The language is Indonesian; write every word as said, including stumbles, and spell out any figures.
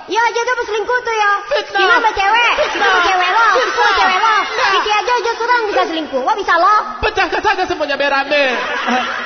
Ya aja tuh selingkuh tuh ya. Fitnah. Gimana sama cewek? Itu sama cewek lo. Itu sama cewek lo. Kiki aja aja surang bisa selingkuh. Wah bisa lo. Pecahkan saja semuanya berame.